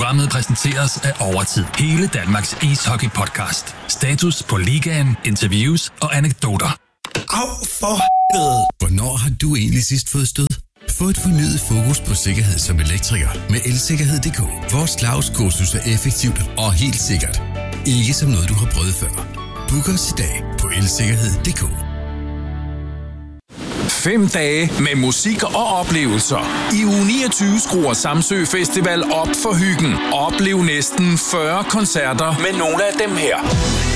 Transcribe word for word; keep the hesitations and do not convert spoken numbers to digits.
Programmet præsenteres af Overtid, hele Danmarks ishockey-podcast. Status på ligaen, interviews og anekdoter. Au for helvede! Hvornår har du egentlig sidst fået stød? Få et fornyet fokus på sikkerhed som elektriker med elsikkerhed punktum d k. Vores Claus-kursus er effektivt og helt sikkert. Ikke som noget, du har prøvet før. Book os i dag på elsikkerhed punktum d k. Fem dage med musik og oplevelser. I uge niogtyve skruer Samsø Festival op for hyggen. Oplev næsten fyrre koncerter med nogle af dem her.